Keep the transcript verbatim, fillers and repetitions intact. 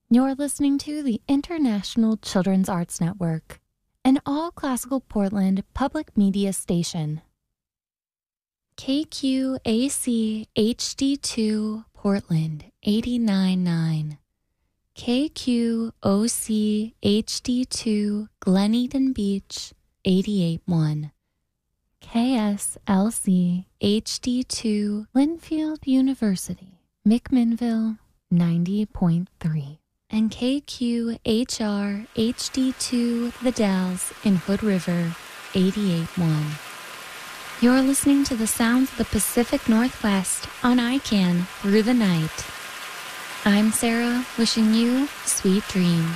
You're listening to the International Children's Arts Network, an all-classical Portland public media station. K Q A C H D two Portland eighty-nine point nine. K Q O C H D two Glen Eden Beach eighty-eight point one. K S L C H D two Linfield University, McMinnville ninety point three. And K Q H R H D two The Dalles in Hood River eighty-eight point one. You're listening to the sounds of the Pacific Northwest on I C A N Through the Night. I'm Sarah, wishing you sweet dreams.